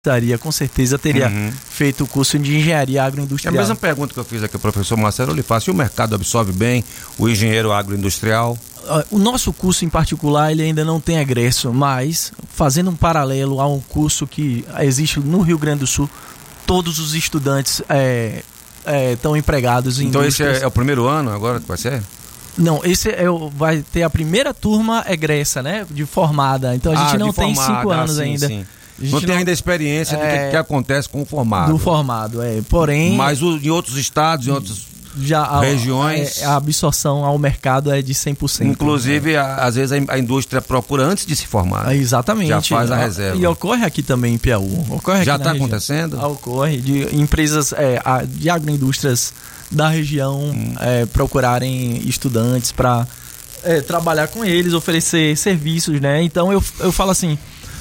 com certeza teria feito o curso de engenharia agroindustrial. É a mesma pergunta que eu fiz aqui ao professor Marcelo, eu lhe faço: e o mercado absorve bem o engenheiro agroindustrial? O nosso curso em particular, ele ainda não tem egresso, mas fazendo um paralelo a um curso que existe no Rio Grande do Sul, todos os estudantes estão empregados em Então indústrias. esse é o primeiro ano agora que vai ser? Não, esse vai ter a primeira turma egressa, né? De formada. Então a gente não tem 5 anos ainda. Sim. Não tem ainda a experiência do que acontece com o formado. Do formado, porém... Mas em outros estados, em outras regiões... A absorção ao mercado é de 100%. Inclusive, às vezes a indústria procura antes de se formar. Exatamente. Já faz a reserva. E ocorre aqui também em Piauí. Já está acontecendo? Ocorre de empresas de agroindústrias da região procurarem estudantes para trabalhar com eles, oferecer serviços, né? Então eu falo assim...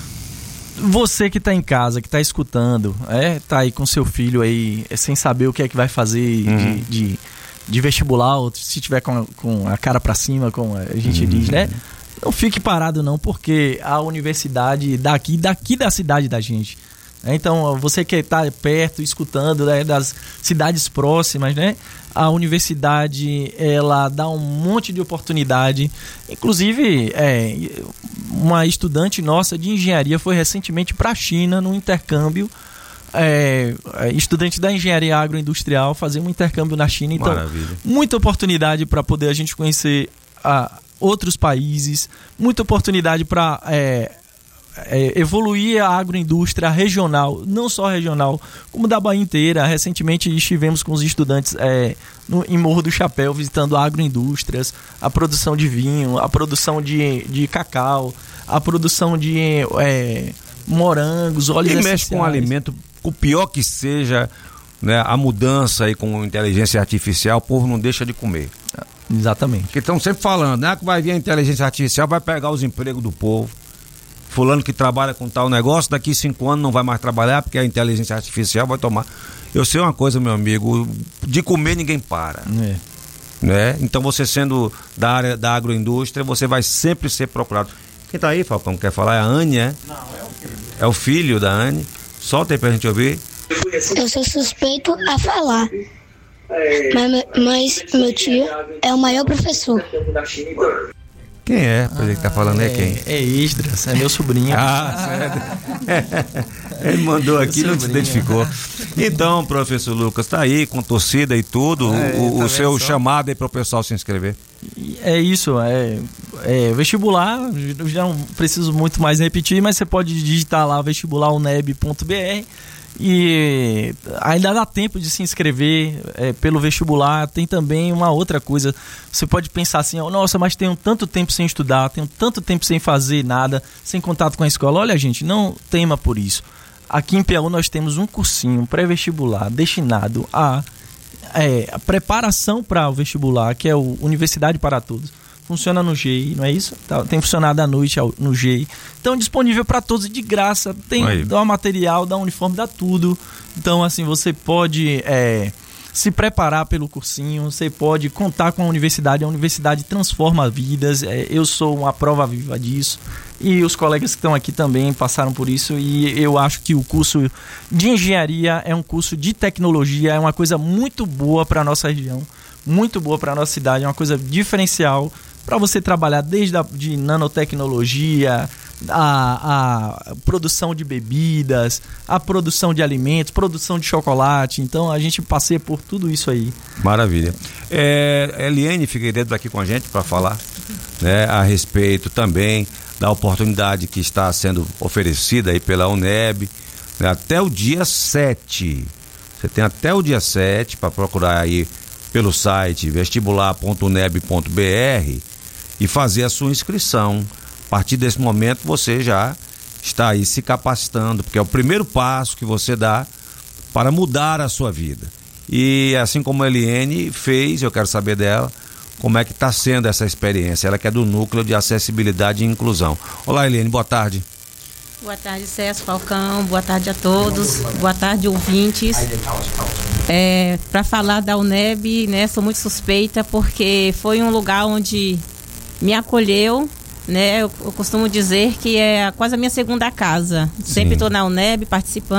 Você que está em casa, que está escutando, tá aí com seu filho aí, sem saber o que é que vai fazer de vestibular, ou se tiver com a cara para cima, como a gente diz, né? Não fique parado não, porque a universidade daqui da cidade da gente. Então, você que está perto, escutando, né, das cidades próximas, né? A universidade, ela dá um monte de oportunidade. Inclusive, uma estudante nossa de engenharia foi recentemente para a China num intercâmbio. Estudante da engenharia agroindustrial, fazer um intercâmbio na China. Então, maravilha. Muita oportunidade para poder a gente conhecer outros países, muita oportunidade para evoluir a agroindústria regional, não só regional, como da Bahia inteira. Recentemente estivemos com os estudantes em Morro do Chapéu, visitando agroindústrias, a produção de vinho, a produção de cacau, a produção de morangos, óleos essenciais. Mexe com alimento, o pior que seja, né, a mudança aí com inteligência artificial, o povo não deixa de comer. Exatamente. Porque estão sempre falando, que vai vir a inteligência artificial, vai pegar os empregos do povo. Fulano que trabalha com tal negócio, daqui 5 anos não vai mais trabalhar porque a inteligência artificial vai tomar. Eu sei uma coisa, meu amigo, de comer ninguém para. Né? Então você sendo da área da agroindústria, você vai sempre ser procurado. Quem tá aí, Falcão, quer falar? É a Anne, é? Não, é o filho. É o filho da Anne. Solta aí pra gente ouvir. Eu sou suspeito a falar, mas meu tio é o maior professor. Quem é? Ele que tá falando quem? É Esdras, é meu sobrinho. Certo. Ele mandou aqui, não se identificou. Então, professor Lucas, tá aí com torcida e tudo, o seu chamado aí para o pessoal se inscrever. É isso, vestibular, eu já não preciso muito mais repetir, mas você pode digitar lá vestibularuneb.br e ainda dá tempo de se inscrever pelo vestibular. Tem também uma outra coisa, você pode pensar assim, nossa, mas tenho tanto tempo sem estudar, tenho tanto tempo sem fazer nada, sem contato com a escola. Olha, gente, não tema por isso. Aqui em Piauí nós temos um cursinho pré-vestibular destinado a preparação para o vestibular, que é o Universidade para Todos. Funciona no GEI, não é isso? Tem funcionado à noite no GEI. Então, disponível para todos de graça. Dá material, dá uniforme, dá tudo. Então, assim, você pode se preparar pelo cursinho, você pode contar com a universidade transforma vidas. Eu sou uma prova viva disso. E os colegas que estão aqui também passaram por isso. E eu acho que o curso de engenharia é um curso de tecnologia, é uma coisa muito boa para a nossa região, muito boa para a nossa cidade, é uma coisa diferencial para você trabalhar de nanotecnologia, a produção de bebidas, a produção de alimentos, produção de chocolate. Então a gente passeia por tudo isso aí. Maravilha. Eliane Figueiredo aqui com a gente para falar, né, a respeito também da oportunidade que está sendo oferecida aí pela UNEB, né, até o dia 7. Você tem até o dia 7 para procurar aí pelo site vestibular.uneb.br e fazer a sua inscrição. A partir desse momento você já está aí se capacitando, porque é o primeiro passo que você dá para mudar a sua vida. E assim como a Eliane fez, eu quero saber dela, como é que está sendo essa experiência. Ela que é do Núcleo de Acessibilidade e Inclusão. Olá, Eliane, boa tarde. Boa tarde, César, Falcão, boa tarde a todos, boa tarde, ouvintes. Para falar da UNEB, né, sou muito suspeita porque foi um lugar onde me acolheu, né? Eu costumo dizer que é quase a minha segunda casa. Sempre estou na UNEB participando.